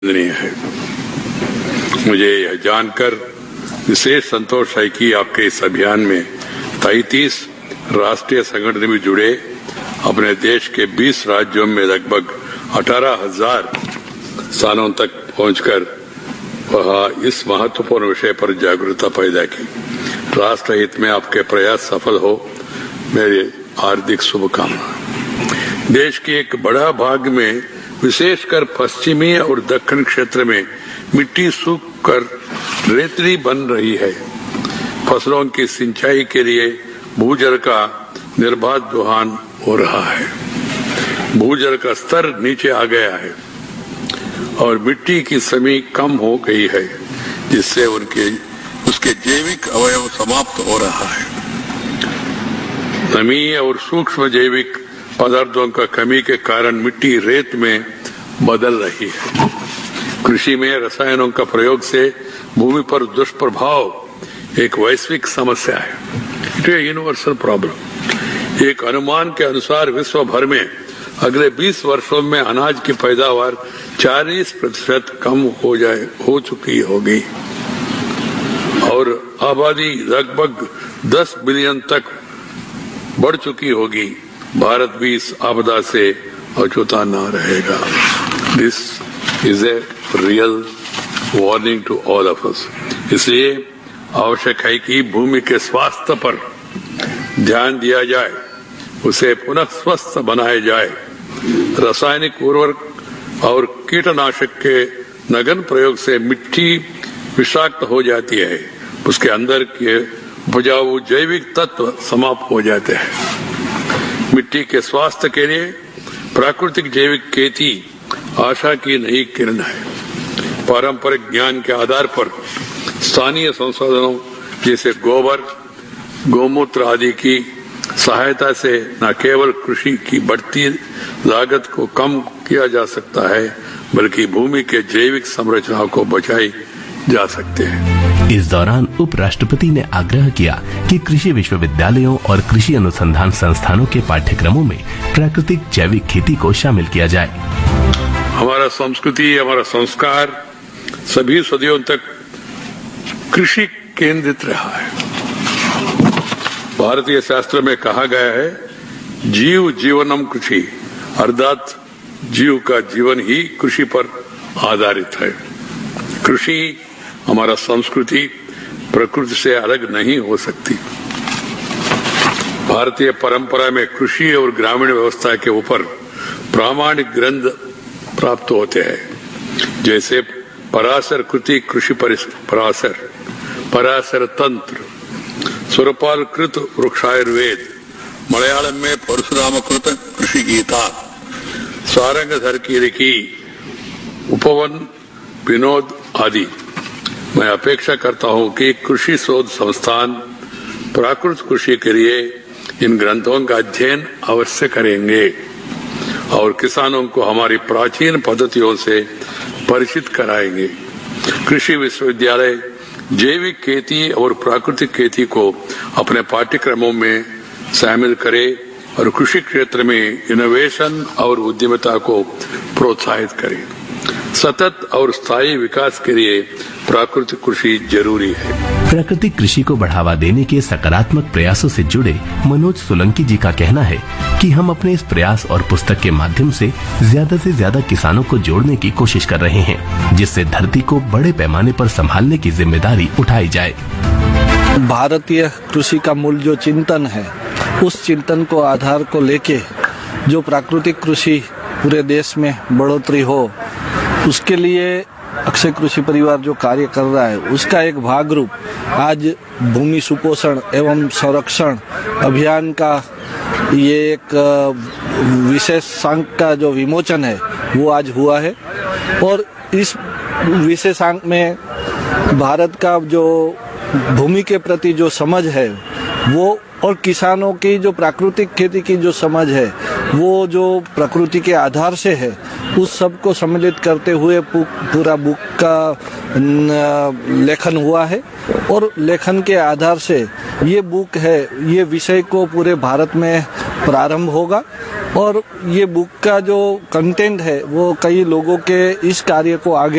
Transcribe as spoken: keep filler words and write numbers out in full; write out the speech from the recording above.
है। मुझे यह जानकर विशेष संतोष है कि आपके इस अभियान में तैंतीस राष्ट्रीय संगठन भी जुड़े अपने देश के बीस राज्यों में लगभग अठारह हजार स्थानों तक पहुंचकर वह इस महत्वपूर्ण विषय पर जागरूकता पैदा की। राष्ट्र हित में आपके प्रयास सफल हो, मेरी हार्दिक शुभकामनाएं। देश के एक बड़ा भाग में विशेषकर पश्चिमी और दक्षिण क्षेत्र में मिट्टी सूख कर रेतली बन रही है। फसलों की सिंचाई के लिए भूजल का निर्बाध दोहन हो रहा है। भूजल का स्तर नीचे आ गया है और मिट्टी की समी कम हो गई है, जिससे उनके उसके जैविक अवयव समाप्त हो रहा है। नमी और सूक्ष्म जैविक पदार्थों का कमी के कारण मिट्टी रेत में बदल रही है। कृषि में रसायनों का प्रयोग से भूमि पर दुष्प्रभाव एक वैश्विक समस्या है। It is universal problem. एक अनुमान के अनुसार विश्व भर में अगले बीस वर्षों में अनाज की पैदावार चालीस प्रतिशत कम हो जाए हो चुकी होगी और आबादी लगभग दस बिलियन तक बढ़ चुकी होगी। भारत भी इस आपदा से अछूता न रहेगा। This is a real warning to all of us. इसलिए आवश्यक है कि भूमि के स्वास्थ्य पर ध्यान दिया जाए, उसे पुनः स्वस्थ बनाया जाए। रासायनिक उर्वरक और कीटनाशक के नगन प्रयोग से मिट्टी विषाक्त हो जाती है, उसके अंदर के उपजाऊ जैविक तत्व समाप्त हो जाते हैं। मिट्टी के स्वास्थ्य के लिए प्राकृतिक जैविक खेती आशा की नई किरण है। पारंपरिक ज्ञान के आधार पर स्थानीय संसाधनों जैसे गोबर, गौमूत्र आदि की सहायता से न केवल कृषि की बढ़ती लागत को कम किया जा सकता है, बल्कि भूमि के जैविक संरचना को बचाई जा सकते हैं। इस दौरान उपराष्ट्रपति ने आग्रह किया कि कृषि विश्वविद्यालयों और कृषि अनुसंधान संस्थानों के पाठ्यक्रमों में प्राकृतिक जैविक खेती को शामिल किया जाए। हमारा संस्कृति, हमारा संस्कार सभी सदियों तक कृषि केंद्रित रहा है। भारतीय शास्त्र में कहा गया है, जीव जीवनम कृषि, अर्थात जीव का जीवन ही कृषि पर आधारित है। कृषि हमारा संस्कृति प्रकृति से अलग नहीं हो सकती। भारतीय परंपरा में कृषि और ग्रामीण व्यवस्था के ऊपर प्रामाणिक ग्रंथ प्राप्त होते हैं, जैसे पराशर कृति कृषि पराशर, पराशर तंत्र, सुरपाल कृत वृक्षायुर्वेद, मलयालम में परशुराम कृत कृषि गीता, सारंगधर की लिखी उपवन विनोद आदि। मैं अपेक्षा करता हूं कि कृषि शोध संस्थान प्राकृतिक कृषि के लिए इन ग्रंथों का अध्ययन अवश्य करेंगे और किसानों को हमारी प्राचीन पद्धतियों से परिचित कराएंगे। कृषि विश्वविद्यालय जैविक खेती और प्राकृतिक खेती को अपने पाठ्यक्रमों में शामिल करे और कृषि क्षेत्र में इनोवेशन और उद्यमिता को प्रोत्साहित करे। सतत और स्थायी विकास के लिए प्राकृतिक कृषि जरूरी है। प्राकृतिक कृषि को बढ़ावा देने के सकारात्मक प्रयासों से जुड़े मनोज सोलंकी जी का कहना है कि हम अपने इस प्रयास और पुस्तक के माध्यम से ज्यादा से ज्यादा किसानों को जोड़ने की कोशिश कर रहे हैं, जिससे धरती को बड़े पैमाने पर संभालने की जिम्मेदारी उठाई जाए। भारतीय कृषि का मूल जो चिंतन है, उस चिंतन को आधार को लेके जो प्राकृतिक कृषि पूरे देश में बढ़ोतरी हो, उसके लिए अक्षय कृषि परिवार जो कार्य कर रहा है, उसका एक भाग रूप आज भूमि सुपोषण एवं संरक्षण अभियान का ये एक विशेषांक का जो विमोचन है वो आज हुआ है। और इस विशेषांक में भारत का जो भूमि के प्रति जो समझ है वो, और किसानों की जो प्राकृतिक खेती की जो समझ है वो जो प्रकृति के आधार से है, उस सब को सम्मिलित करते हुए पूरा बुक का लेखन हुआ है। और लेखन के आधार से ये बुक है, ये विषय को पूरे भारत में प्रारंभ होगा और ये बुक का जो कंटेंट है वो कई लोगों के इस कार्य को आगे